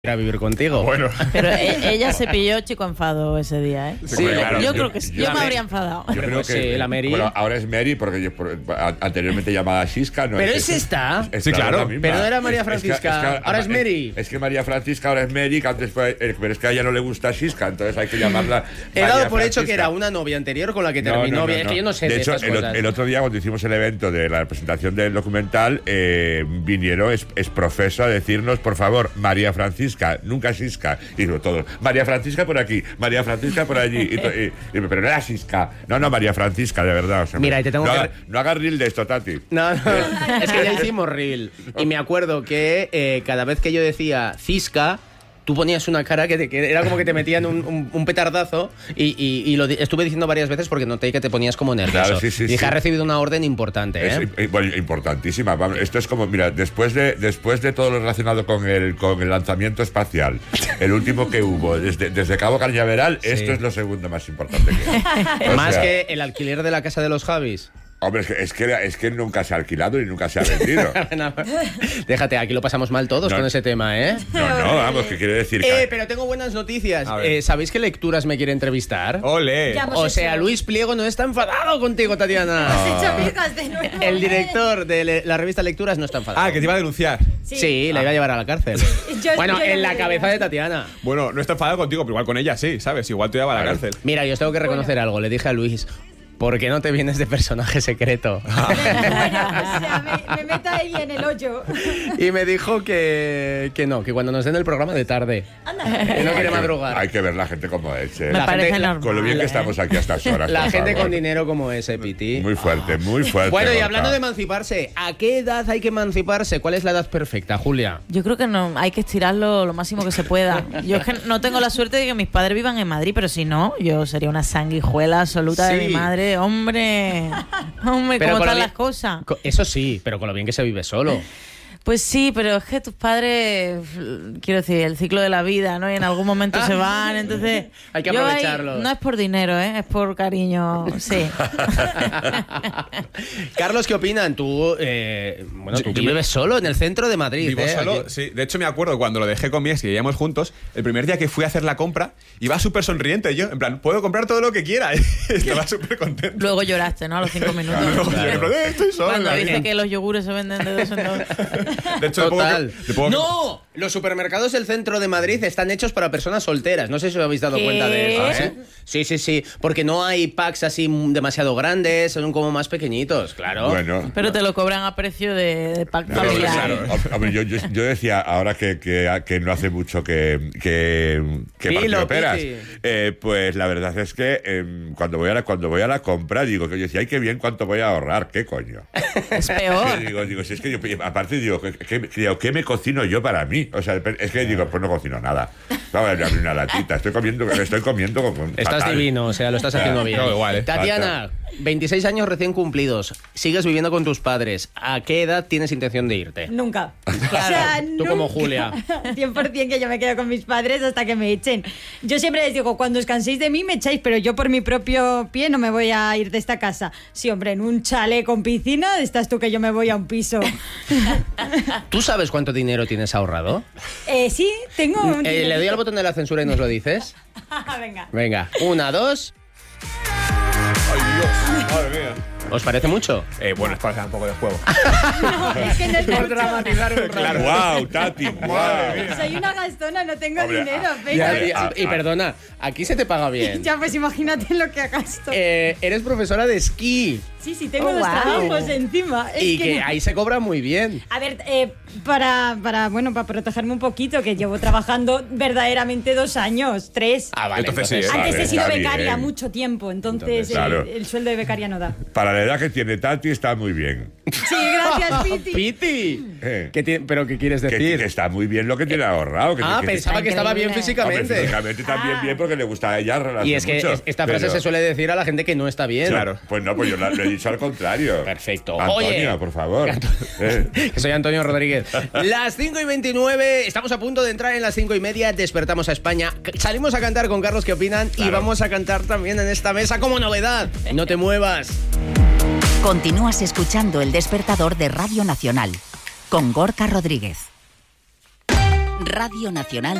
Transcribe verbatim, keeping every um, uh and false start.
a vivir contigo. Bueno. Pero ella se pilló chico enfado ese día, ¿eh? Sí, claro. Yo, Yo, creo que sí. Yo, yo me habría enfadado. Yo creo que sí, la Mary. Bueno, ahora es Mary porque yo, por, anteriormente llamada Shiska. No pero es, es esta. Es, sí, claro. Es pero no era María es, Francisca. Es que, es que, ahora es Mary. Es, es que María Francisca ahora es Mary, que antes fue, pero es que a ella no le gusta Shiska, entonces hay que llamarla. He María dado por Francisca. hecho que era una novia anterior con la que terminó. No, no, no, es no. que yo no sé de, de hecho, estas el, cosas. el otro día cuando hicimos el evento de la presentación del documental, eh, vinieron es, es profeso a decirnos, por favor, María Francisca, nunca Shiska. Y digo, todos, María Francisca por aquí, María Francisca por allí. Y, y, y, pero no era Shiska. No, no, María Francisca, de verdad. O sea, Mira, y te tengo no, que... haga, no hagas reel de esto, Tati. No, no, es que ya hicimos reel. Y me acuerdo que eh, cada vez que yo decía Cisca, tú ponías una cara que, te, que era como que te metían un, un, un petardazo y, y, y lo di- estuve diciendo varias veces porque noté que te ponías como nervioso. Claro, sí, sí, y dije, sí. ha recibido una orden importante, ¿eh? Es, bueno, importantísima. Vamos, esto es como, mira, después de después de todo lo relacionado con el con el lanzamiento espacial, el último que hubo desde, desde Cabo Cañaveral, sí. Esto es lo segundo más importante que hay. Más sea, que el alquiler de la casa de los Javis. Hombre, es que, es que, es que nunca se ha alquilado y nunca se ha vendido. No, déjate, aquí lo pasamos mal todos no, con ese tema, ¿eh? No, no, vamos, que quiere decir que... Eh, pero tengo buenas noticias. Eh, ¿Sabéis qué Lecturas me quiere entrevistar? ¡Ole! O sea, hecho. Luis Pliego no está enfadado contigo, Tatiana. Has hecho pijas de nuevo. El director de le- la revista Lecturas no está enfadado. Ah, que te iba a denunciar. Sí, sí la ah. iba a llevar a la cárcel. yo, bueno, yo en la cabeza de Tatiana. Bueno, no está enfadado contigo, pero igual con ella sí, ¿sabes? Igual te lleva a la claro. cárcel. Mira, yo os tengo que reconocer bueno. algo. Le dije a Luis... ¿Por qué no te vienes de personaje secreto? Bueno, o sea, me, me meto ahí en el hoyo. Y me dijo que, que no, que cuando nos den el programa de tarde. Anda. Que no quiere madrugar. Hay que ver la gente como es. ¿eh? Me la parece gente, normal. Con lo bien que estamos aquí a estas horas. La gente favor. con dinero como ese, Piti. Muy fuerte, muy fuerte. Bueno, y Gorka. hablando de emanciparse, ¿a qué edad hay que emanciparse? ¿Cuál es la edad perfecta, Julia? Yo creo que no, hay que estirarlo lo máximo que se pueda. Yo es que no tengo la suerte de que mis padres vivan en Madrid, pero si no, yo sería una sanguijuela absoluta Sí. de mi madre. Hombre, hombre, Pero ¿cómo con están lo las bien- cosas? Co- Eso sí, pero con lo bien que se vive solo. Pues sí, pero es que tus padres, quiero decir, el ciclo de la vida, ¿no? Y en algún momento se van, entonces... Hay que yo ahí- aprovecharlos. no es por dinero, ¿eh? Es por cariño, sí. Carlos, ¿qué opinan? Tú, eh, bueno, tú Yo- yo vives solo en el centro de Madrid. Vivo ¿eh? solo, Aquí- sí. De hecho, me acuerdo cuando lo dejé con mi ex y vivíamos juntos, el primer día que fui a hacer la compra, iba súper sonriente. Yo, en plan, puedo comprar todo lo que quiera. Estaba súper contento. Luego lloraste, ¿no? A los cinco minutos. Luego yo, en plan, "Eh, estoy sola". Cuando viste que los yogures se venden de dos en dos. De hecho, le pongo Total. que- le pongo que- ¡No! Los supermercados del centro de Madrid están hechos para personas solteras. No sé si os habéis dado ¿Qué? cuenta de eso, ¿eh? Sí, sí, sí. Porque no hay packs así demasiado grandes, son como más pequeñitos, claro. Bueno. Pero te lo cobran a precio de, de pack Pero, familiar. claro, hombre, yo, yo, yo decía ahora que, que, que no hace mucho que, que, que Dilo, partido peras, Piti. eh, pues la verdad es que eh, cuando, voy a la, cuando voy a la compra digo que oye, si hay que bien cuánto voy a ahorrar, ¿qué coño? Es peor. Yo digo, digo, si es que yo, aparte digo, ¿qué, qué, digo, ¿qué me cocino yo para mí? O sea, es que digo, pues no cocino nada. Vamos a abrir una latita, estoy comiendo, estoy comiendo con Estás fatal. divino, o sea, lo estás haciendo bien. no, igual, ¿eh? Tatiana, veintiséis años recién cumplidos, sigues viviendo con tus padres. ¿A qué edad tienes intención de irte? Nunca. Claro, O sea, tú como nunca. Julia. cien por ciento que yo me quedo con mis padres hasta que me echen. Yo siempre les digo, cuando os canséis de mí me echáis, pero yo por mi propio pie no me voy a ir de esta casa. Sí, hombre, en un chalet con piscina, estás tú que yo me voy a un piso. ¿Tú sabes cuánto dinero tienes ahorrado? eh, sí, tengo un... Eh, le doy al botón de la censura y nos lo dices. Venga. Venga, una, dos. Ay, Dios, madre mía. ¿Os parece mucho? Eh, bueno, es para hacer un poco de juego. No, es que no es mucho. dramatizar un Claro. Wow, Tati, wow. Soy una gastona, no tengo Hombre, dinero. ah, pero- Ya, Hombre, y, ah, y ah. perdona, aquí se te paga bien. Ya, pues imagínate lo que gasto. Eh, eres profesora de esquí Sí, sí, tengo Oh, dos wow. trabajos encima. Es y que que no- ahí se cobra muy bien. A ver, eh, para, para, bueno, para protegerme un poquito, que llevo trabajando verdaderamente dos años, tres. Ah, vale. Entonces sí, ¿eh? Antes vale, he sido está becaria bien. mucho tiempo, entonces, Entonces, claro. el, el sueldo de becaria no da. Para la edad que tiene Tati está muy bien. Sí, gracias, Piti. Piti. Eh. ¿Qué ti- ¿Pero qué quieres Que, decir? que está muy bien lo que tiene ahorrado. Que, ah, que- pensaba está que estaba bien increíble. Hombre, físicamente. físicamente también Ah. bien porque le gusta a ella relajarse Y es que mucho, es- esta frase pero- se suele decir a la gente que no está bien. Claro. Pues no, pues yo la- lo he dicho al contrario. Perfecto. Antonio, Oye. por favor. Eh. Que soy Antonio Rodríguez. Las cinco y veintinueve, estamos a punto de entrar en las cinco y media, despertamos a España. C- Salimos a cantar con Carlos, ¿qué opinan? Y Claro. vamos a cantar también en esta mesa como novedad. No te muevas. Continúas escuchando El Despertador de Radio Nacional con Gorka Rodríguez. Radio Nacional